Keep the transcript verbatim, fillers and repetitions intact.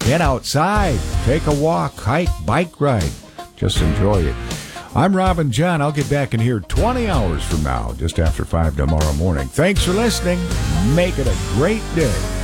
Get outside. Take a walk, hike, bike ride. Just enjoy it. I'm Robin John. I'll get back in here twenty hours from now, just after five tomorrow morning. Thanks for listening. Make it a great day.